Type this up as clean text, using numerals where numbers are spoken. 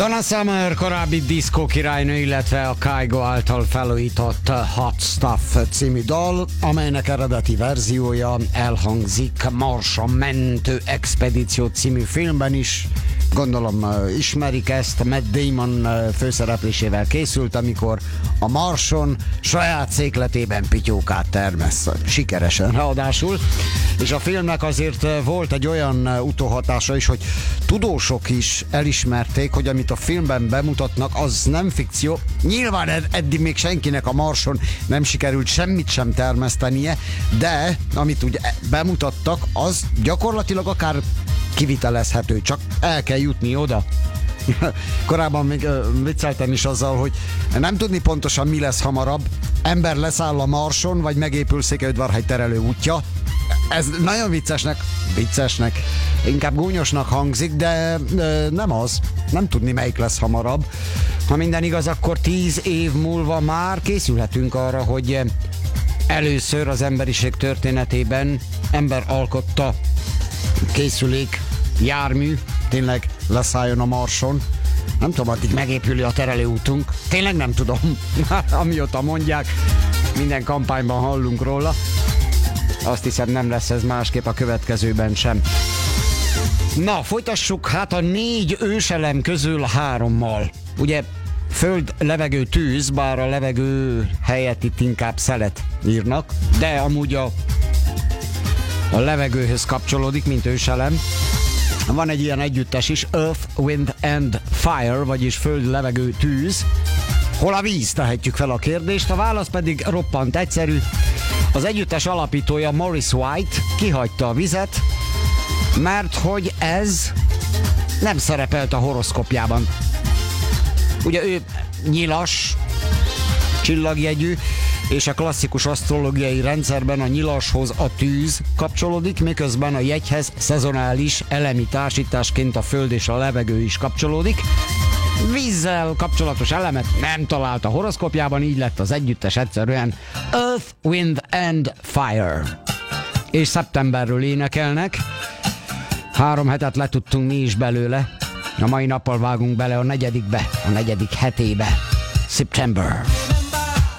Donna Summer, korábbi diszkó királynő, illetve a Kygo által felújított Hot Stuff című dal, amelynek eredeti verziója elhangzik Marson mentő expedíció című filmben is. Gondolom ismerik ezt, Matt Damon főszereplésével készült, amikor a Marson saját székletében pityókát termesz, sikeresen ráadásul. És a filmnek azért volt egy olyan utóhatása is, hogy tudósok is elismerték, hogy amit a filmben bemutatnak, az nem fikció. Nyilván eddig még senkinek a Marson nem sikerült semmit sem termesztenie, de amit úgy bemutattak, az gyakorlatilag akár kivitelezhető, csak el kell jutni oda. Korábban még vicceltem is azzal, hogy nem tudni pontosan mi lesz hamarabb, ember leszáll a Marson, vagy megépül Székelyudvarhegy terelő útja. Ez nagyon viccesnek, inkább gúnyosnak hangzik, de nem az. Nem tudni, melyik lesz hamarabb. Ha minden igaz, akkor 10 év múlva már készülhetünk arra, hogy először az emberiség történetében ember alkotta készülék, jármű tényleg leszálljon a Marson. Nem tudom, addig megépüli a terelőútunk. Tényleg nem tudom. Amióta mondják, minden kampányban hallunk róla. Azt hiszem, nem lesz ez másképp a következőben sem. Na, folytassuk hát a 4 őselem közül 3-mal. Ugye föld, levegő, tűz, bár a levegő helyett itt inkább szelet írnak, de amúgy a levegőhöz kapcsolódik, mint őselem. Van egy ilyen együttes is, Earth, Wind and Fire, vagyis föld, levegő, tűz. Hol a víz? Tehetjük fel a kérdést, a válasz pedig roppant egyszerű. Az együttes alapítója, Maurice White kihagyta a vizet, mert hogy ez nem szerepelt a horoszkópjában. Ugye ő nyilas, csillagjegyű, és a klasszikus asztrológiai rendszerben a nyilashoz a tűz kapcsolódik, miközben a jegyhez szezonális elemi társításként a föld és a levegő is kapcsolódik. Vízzel kapcsolatos elemet nem talált a horoszkópjában, így lett az együttes egyszerűen Earth, Wind and Fire. És szeptemberről énekelnek. 3 hetet letudtunk mi is belőle. A mai nappal vágunk bele a 4. hetébe. September.